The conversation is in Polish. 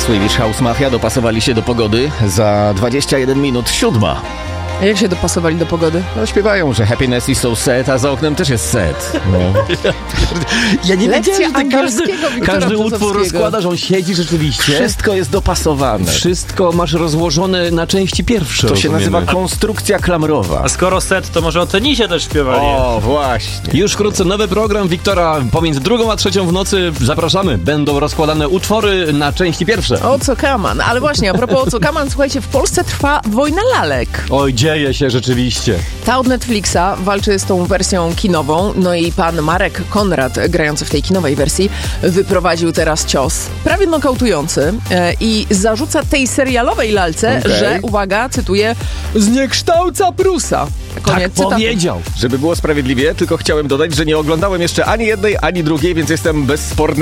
Swedish House Mafia dopasowali się do pogody. Za 21 minut 7. A jak się dopasowali do pogody? No śpiewają, że happiness is so sad, a za oknem też jest sad. No. Ja nie wiedziałem, że tak każdy utwór Brzozowskiego. rozkłada, że on siedzi rzeczywiście. Wszystko jest dopasowane. Wszystko masz rozłożone na części pierwsze. To się rozumiemy. nazywa konstrukcja klamrowa. A skoro set, to może o tenisie też śpiewali. O, właśnie. Już wkrótce nowy program Wiktora pomiędzy 2 a 3 w nocy. Zapraszamy. Będą rozkładane utwory na części pierwsze. O co kaman? Ale właśnie, a propos o co kaman, słuchajcie, w Polsce trwa wojna lalek. Oj, dzieje się rzeczywiście. Ta od Netflixa walczy z tą wersją kinową, no i pan Marek Konrad, grający w tej kinowej wersji, wyprowadził teraz cios prawie nokautujący i zarzuca tej serialowej lalce, że, uwaga, cytuję, zniekształca Prusa. Koniec Tak cytatu. powiedział. Żeby było sprawiedliwie, tylko chciałem dodać, że nie oglądałem jeszcze ani jednej, ani drugiej, więc jestem bezsporny